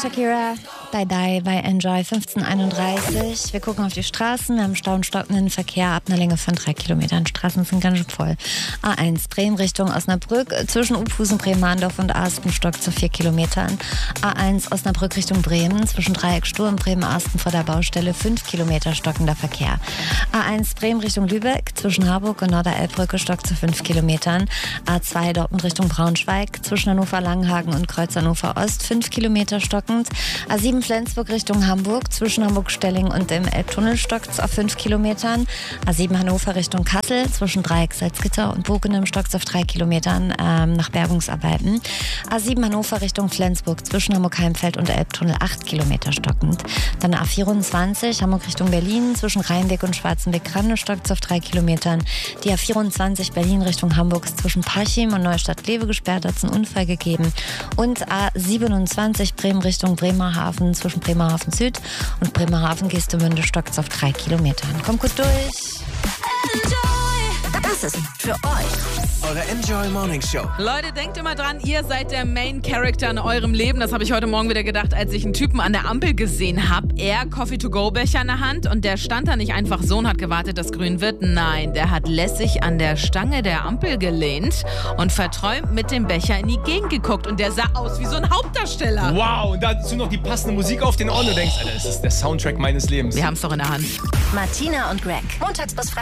Shakira, Die Die bei Enjoy 15:31. Wir gucken auf die Straßen. Wir haben Stau und stockenden Verkehr ab einer Länge von 3 Kilometern. Straßen sind ganz schön voll. A1 Bremen Richtung Osnabrück. Zwischen Uphusen, Bremen-Mahndorf und Arsten stockt zu 4 Kilometern. A1 Osnabrück Richtung Bremen. Zwischen Dreieck Sturm, Bremen-Arsten vor der Baustelle 5 Kilometer stockender Verkehr. A1 Bremen Richtung Lübeck. Zwischen Harburg und Norderelbbrücke stockt zu 5 Kilometern. A2 Dortmund Richtung Braunschweig. Zwischen Hannover-Langenhagen und Kreuz Hannover Ost 5 Kilometer stockend. A7 Flensburg Richtung Hamburg. Zwischen Hamburg-Stelling und dem Elbtunnel stockt es auf 5 Kilometern. A7 Hannover Richtung Kassel. Zwischen Dreieck Salzgitter und Bogenem stockt es auf 3 Kilometern nach Bergungsarbeiten. A7 Hannover Richtung Flensburg. Zwischen Hamburg-Heimfeld und Elbtunnel 8 Kilometer stockend. Dann A24 Hamburg Richtung Berlin. Zwischen Rheinweg und Schwarzenbeck-Krande stockt es auf 3 Kilometern. Die A24 Berlin Richtung Hamburg ist zwischen Parchim und Neustadt-Lewe gesperrt. Hat es einen Unfall gegeben. Und A27 Bremen Richtung Bremerhaven. Zwischen Bremerhaven Süd und Bremerhaven Geestemünde stockt es auf 3 Kilometern. Kommt gut durch. Das ist für euch eure Enjoy Morning Show. Leute, denkt immer dran, ihr seid der Main Character in eurem Leben. Das habe ich heute Morgen wieder gedacht, als ich einen Typen an der Ampel gesehen habe. Er Coffee-to-go-Becher in der Hand und der stand da nicht einfach so und hat gewartet, dass grün wird. Nein, der hat lässig an der Stange der Ampel gelehnt und verträumt mit dem Becher in die Gegend geguckt. Und der sah aus wie so ein Hauptdarsteller. Wow, und dazu noch die passende Musik auf den Ohren. Du denkst, Alter, das ist der Soundtrack meines Lebens. Wir haben es doch in der Hand. Martina und Greg. Montags bis Freitags.